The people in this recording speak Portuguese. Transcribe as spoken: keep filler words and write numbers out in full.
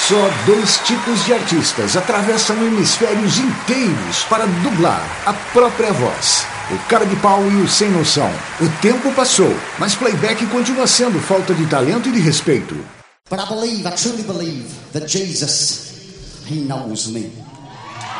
Só dois tipos de artistas atravessam hemisférios inteiros para dublar a própria voz. O cara de pau e o sem noção. O tempo passou, mas playback continua sendo falta de talento e de respeito. But I believe, I truly believe that Jesus, he knows me.